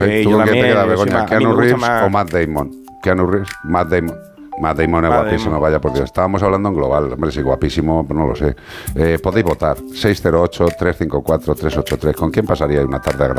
¿Tú yo con quién te también, quedas, sí, Begoña? a mí ¿Keanu me gusta Reeves más- o Matt Damon? ¿Keanu Reeves? Matt Damon. Matt Damon es Matt guapísimo, Damon. vaya por Dios. Estábamos hablando en global. Hombre, sí, guapísimo, no lo sé. Podéis votar. 608-354-383. ¿Con quién pasaría una tarde agradable?